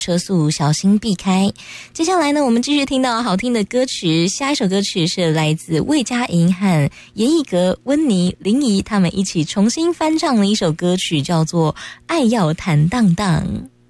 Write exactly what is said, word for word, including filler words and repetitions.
车速小心避开。接下来呢，我们继续听到好听的歌曲，下一首歌曲是来自魏佳莹和严艺格、温妮、林怡他们一起重新翻唱的一首歌曲，叫做《爱要坦荡荡》。